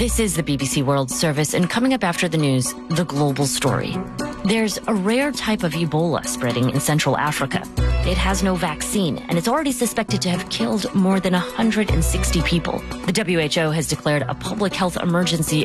This is the BBC World Service, and coming up after the news, the global story. There's a rare type of Ebola spreading in Central Africa. It has no vaccine, and it's already suspected to have killed more than 160 people. The WHO has declared a public health emergency